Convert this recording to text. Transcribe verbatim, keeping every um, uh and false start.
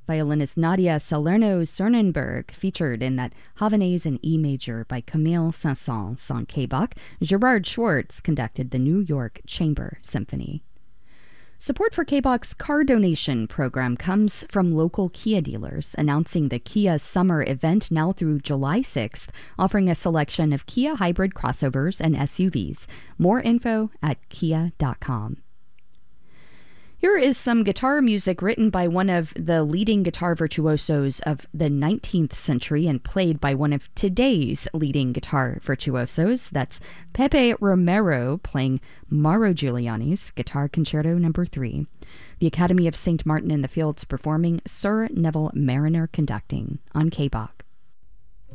Violinist Nadia Salerno-Sonnenberg featured in that Havanaise in E major by Camille Saint-Saëns on K-Bach. Gerard Schwartz conducted the New York Chamber Symphony. Support for K-Bach's car donation program comes from local Kia dealers, announcing the Kia Summer event now through July sixth, offering a selection of Kia hybrid crossovers and S U Vs. More info at kia dot com. Here is some guitar music written by one of the leading guitar virtuosos of the nineteenth century and played by one of today's leading guitar virtuosos. That's Pepe Romero playing Mauro Giuliani's Guitar Concerto number three. The Academy of Saint Martin in the Fields performing, Sir Neville Mariner conducting on K-Bach.